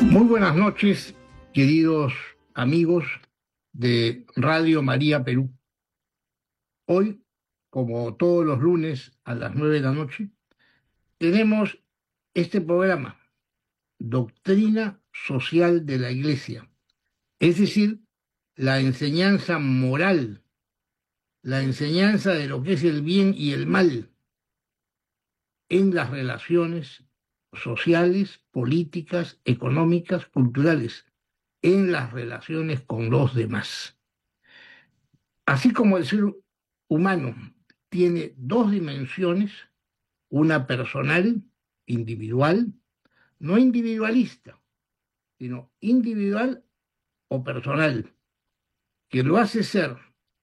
Muy buenas noches, queridos amigos de Radio María Perú. Hoy, como todos los lunes a las 9 de la noche, tenemos este programa, Doctrina Social de la Iglesia, es decir, la enseñanza moral, la enseñanza de lo que es el bien y el mal en las relaciones sociales, políticas, económicas, culturales, en las relaciones con los demás. Así como el ser humano tiene dos dimensiones, una personal, individual, no individualista, sino individual o personal, que lo hace ser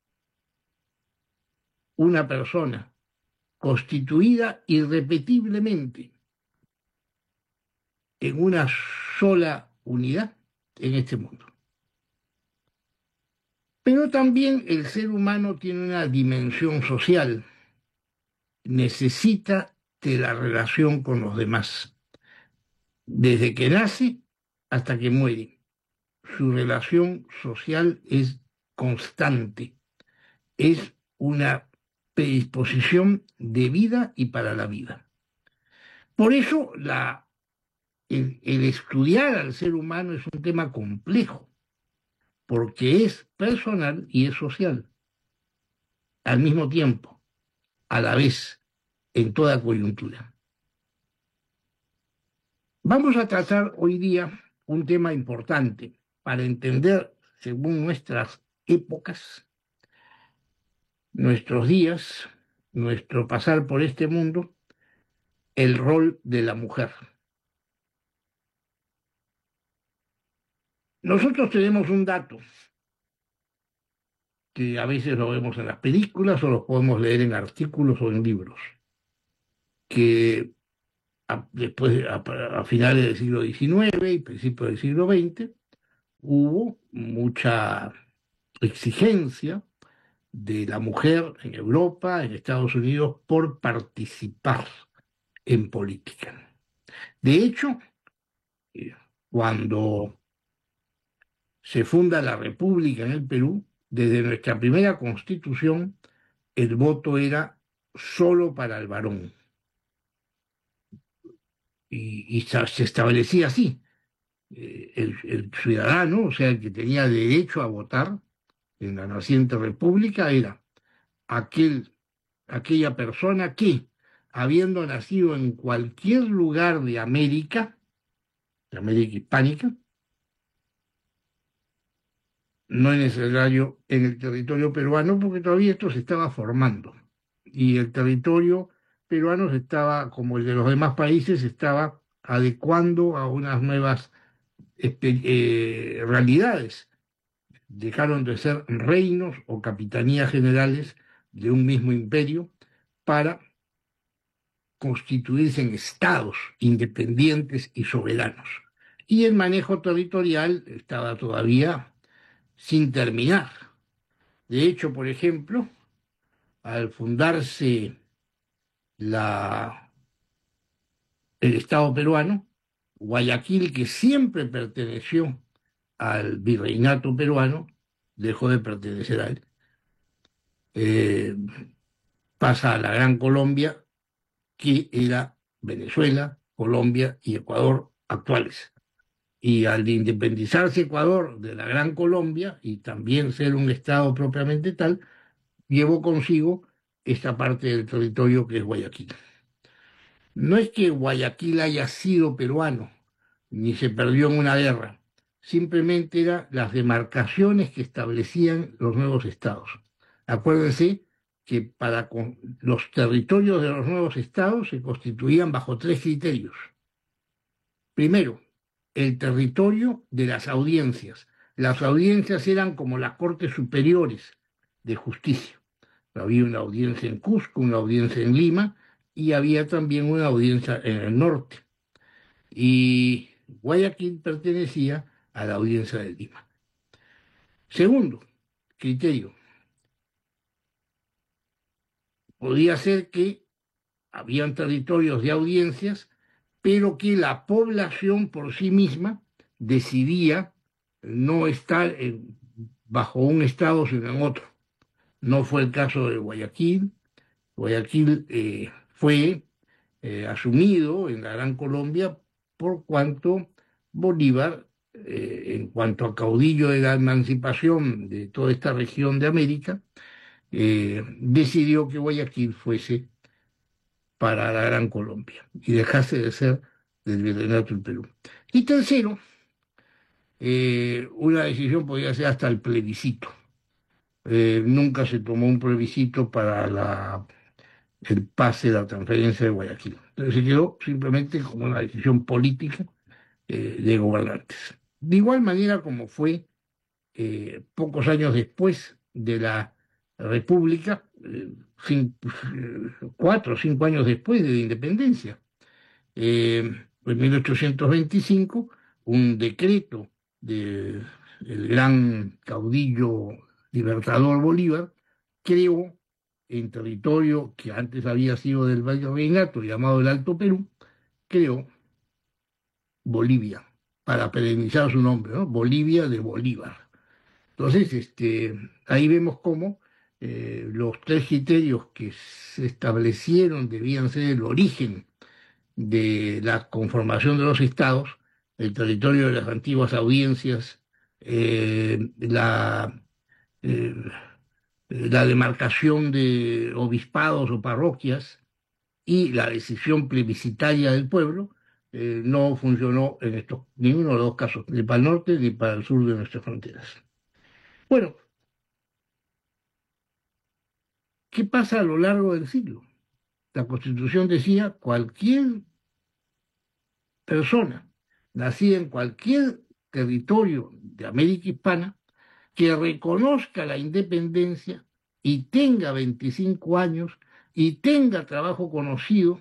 una persona constituida irrepetiblemente en una sola unidad en este mundo. Pero también el ser humano tiene una dimensión social, necesita de la relación con los demás. Desde que nace hasta que muere, su relación social es constante, es una predisposición de vida y para la vida. Por eso el estudiar al ser humano es un tema complejo, porque es personal y es social, al mismo tiempo, a la vez, en toda coyuntura. Vamos a tratar hoy día un tema importante para entender, según nuestras épocas, nuestros días, nuestro pasar por este mundo, el rol de la mujer. Nosotros tenemos un dato que a veces lo vemos en las películas o lo podemos leer en artículos o en libros, que a finales del siglo XIX y principios del siglo XX hubo mucha exigencia de la mujer en Europa, en Estados Unidos, por participar en política. De hecho, eh, cuando se funda la República en el Perú, desde nuestra primera constitución, el voto era solo para el varón. Y se establecía así. El ciudadano, o sea, el que tenía derecho a votar en la naciente república, era aquella persona que, habiendo nacido en cualquier lugar de América hispánica, no es necesario en el territorio peruano porque todavía esto se estaba formando y el territorio peruano se estaba, como el de los demás países, se estaba adecuando a unas nuevas realidades. Dejaron de ser reinos o capitanías generales de un mismo imperio para constituirse en estados independientes y soberanos. Y el manejo territorial estaba todavía sin terminar. De hecho, por ejemplo, al fundarse la, el Estado peruano, Guayaquil, que siempre perteneció al virreinato peruano, dejó de pertenecer a él. Eh, Pasa a la Gran Colombia, que era Venezuela, Colombia y Ecuador actuales. Y al independizarse Ecuador de la Gran Colombia y también ser un estado propiamente tal, llevó consigo esta parte del territorio que es Guayaquil. No es que Guayaquil haya sido peruano, ni se perdió en una guerra, simplemente eran las demarcaciones que establecían los nuevos estados. Acuérdense que los territorios de los nuevos estados se constituían bajo tres criterios. Primero, el territorio de las audiencias. Las audiencias eran como las cortes superiores de justicia. Había una audiencia en Cusco, una audiencia en Lima y había también una audiencia en el norte. Y Guayaquil pertenecía a la audiencia de Lima. Segundo criterio, podía ser que habían territorios de audiencias, pero que la población por sí misma decidía no estar bajo un estado sino en otro. No fue el caso de Guayaquil. Guayaquil fue asumido en la Gran Colombia por cuanto Bolívar, en cuanto a caudillo de la emancipación de toda esta región de América, decidió que Guayaquil fuese para la Gran Colombia y dejase de ser del Virreinato del Perú. Y tercero, una decisión podría ser hasta el plebiscito. Nunca se tomó un plebiscito para el pase de la transferencia de Guayaquil. Entonces se quedó simplemente como una decisión política de gobernantes. De igual manera como fue pocos años después de la República, 4 o 5 años después de la independencia. En 1825, un decreto del gran caudillo libertador Bolívar creó en territorio que antes había sido del virreinato llamado el Alto Perú, creó Bolivia, para perenizar su nombre, ¿no? Bolivia de Bolívar. Entonces, ahí vemos cómo los tres criterios que se establecieron debían ser el origen de la conformación de los estados, el territorio de las antiguas audiencias, eh, la demarcación de obispados o parroquias y la decisión plebiscitaria del pueblo, no funcionó en ninguno de los dos casos, ni para el norte ni para el sur de nuestras fronteras. Bueno, ¿qué pasa a lo largo del siglo? La Constitución decía cualquier persona nacida en cualquier territorio de América Hispana que reconozca la independencia y tenga 25 años y tenga trabajo conocido,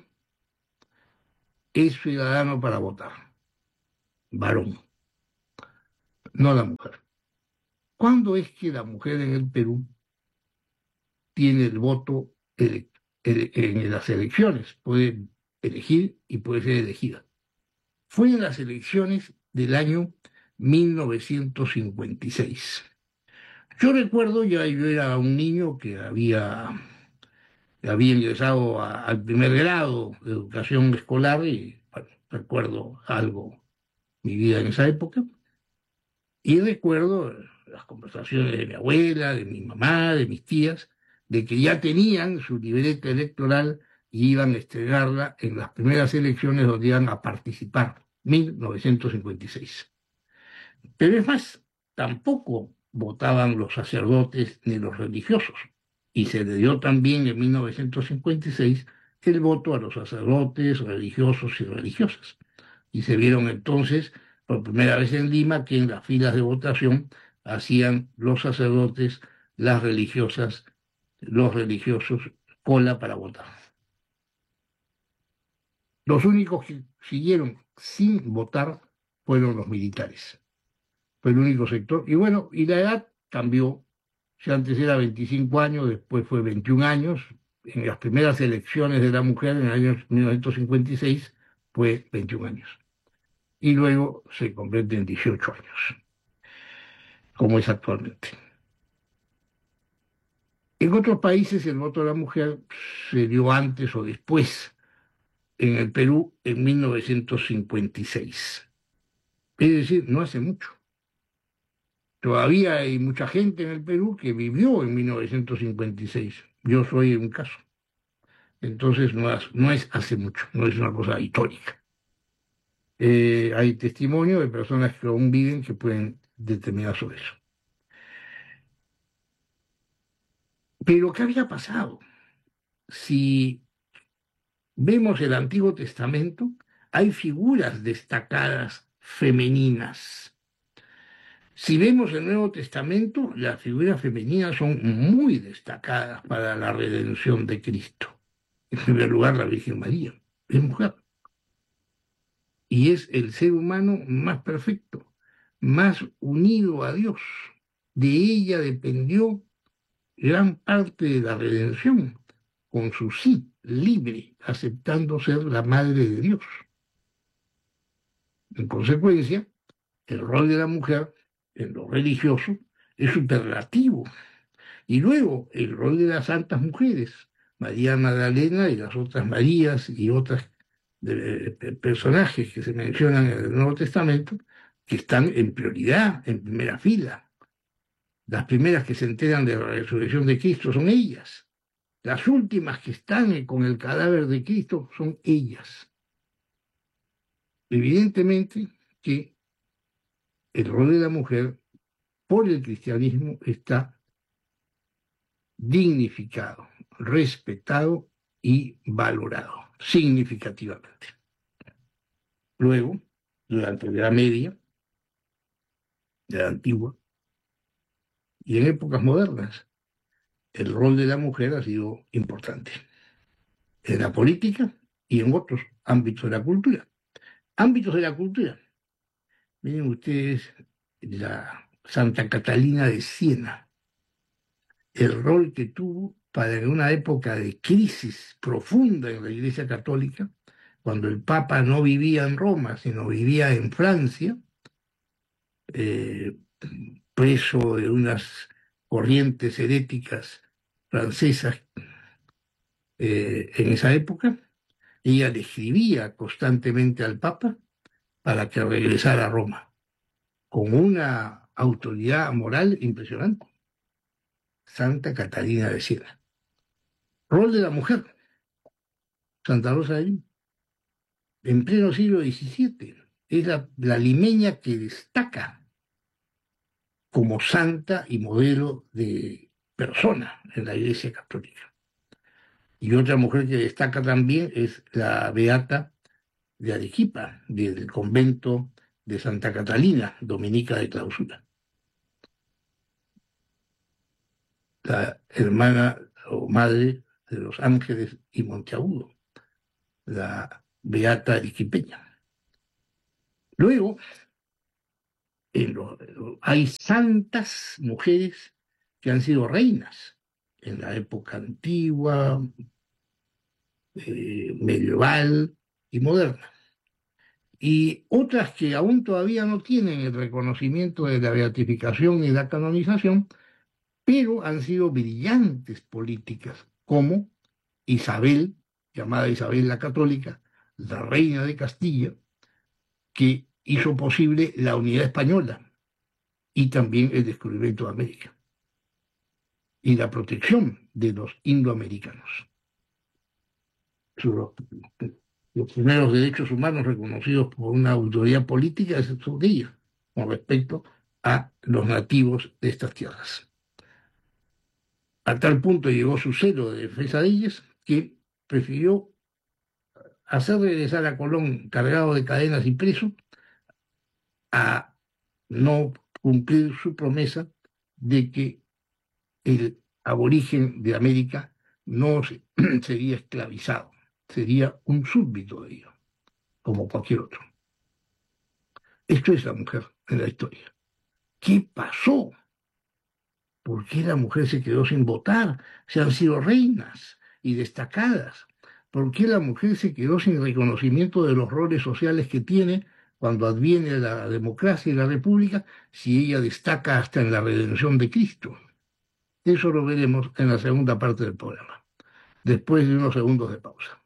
es ciudadano para votar, varón, no la mujer. ¿Cuándo es que la mujer en el Perú tiene el voto en las elecciones? Puede elegir y puede ser elegida. Fue en las elecciones del año 1956. Yo recuerdo, ya yo era un niño que había ingresado al primer grado de educación escolar y bueno, recuerdo algo mi vida en esa época y recuerdo las conversaciones de mi abuela, de mi mamá, de mis tías, de que ya tenían su libreta electoral y iban a estrenarla en las primeras elecciones donde iban a participar, 1956. Pero es más, tampoco votaban los sacerdotes ni los religiosos. Y se le dio también en 1956 el voto a los sacerdotes, religiosos y religiosas. Y se vieron entonces por primera vez en Lima que en las filas de votación hacían los sacerdotes, las religiosas, los religiosos cola para votar. Los únicos que siguieron sin votar fueron los militares. Fue el único sector. Y bueno, y la edad cambió. Si antes era 25 años, después fue 21 años. En las primeras elecciones de la mujer, en el año 1956, fue 21 años. Y luego se convierte en 18 años, como es actualmente. En otros países el voto de la mujer se dio antes o después. En el Perú, en 1956. Es decir, no hace mucho. Todavía hay mucha gente en el Perú que vivió en 1956. Yo soy un caso. Entonces no es hace mucho, no es una cosa histórica. Hay testimonio de personas que aún viven que pueden determinar sobre eso. Pero ¿qué había pasado? Si vemos el Antiguo Testamento, hay figuras destacadas femeninas. Si vemos el Nuevo Testamento, las figuras femeninas son muy destacadas para la redención de Cristo. En primer lugar, la Virgen María es mujer y es el ser humano más perfecto, más unido a Dios. De ella dependió gran parte de la redención, con su sí libre, aceptando ser la madre de Dios. En consecuencia, el rol de la mujer en lo religioso es superlativo. Y luego el rol de las santas mujeres, María Magdalena y las otras Marías y otras personajes que se mencionan en el Nuevo Testamento, que están en prioridad, en primera fila. Las primeras que se enteran de la resurrección de Cristo son ellas. Las últimas que están con el cadáver de Cristo son ellas. Evidentemente que el rol de la mujer por el cristianismo está dignificado, respetado y valorado significativamente. Luego, durante la Edad Media, de la antigua, y en épocas modernas, el rol de la mujer ha sido importante en la política y en otros ámbitos de la cultura. Ámbitos de la cultura. Miren ustedes la Santa Catalina de Siena, el rol que tuvo para en una época de crisis profunda en la Iglesia Católica, cuando el Papa no vivía en Roma, sino vivía en Francia, eh, preso de unas corrientes heréticas francesas en esa época. Ella le escribía constantemente al Papa para que regresara a Roma, con una autoridad moral impresionante. Santa Catalina de Siena. Rol de la mujer, Santa Rosa de Lima, en pleno siglo XVII. Es la limeña que destaca como santa y modelo de persona en la Iglesia Católica. Y otra mujer que destaca también es la Beata de Arequipa, del convento de Santa Catalina, dominica de clausura. La hermana o madre de los Ángeles y Monteagudo, la Beata Arequipeña. Luego, hay santas mujeres que han sido reinas en la época antigua, medieval y moderna. Y otras que aún todavía no tienen el reconocimiento de la beatificación y la canonización, pero han sido brillantes políticas, como Isabel, llamada Isabel la Católica, la reina de Castilla, que hizo posible la unidad española y también el descubrimiento de América y la protección de los indoamericanos. Los primeros derechos humanos reconocidos por una autoridad política son de ellos, con respecto a los nativos de estas tierras. A tal punto llegó su celo de defensa de ellas que prefirió hacer regresar a Colón cargado de cadenas y preso a no cumplir su promesa de que el aborigen de América no sería esclavizado, sería un súbdito de ellos, como cualquier otro. Esto es la mujer en la historia. ¿Qué pasó? ¿Por qué la mujer se quedó sin votar? Se han sido reinas y destacadas. ¿Por qué la mujer se quedó sin reconocimiento de los roles sociales que tiene cuando adviene la democracia y la república si ella destaca hasta en la redención de Cristo? Eso lo veremos en la segunda parte del programa, después de unos segundos de pausa.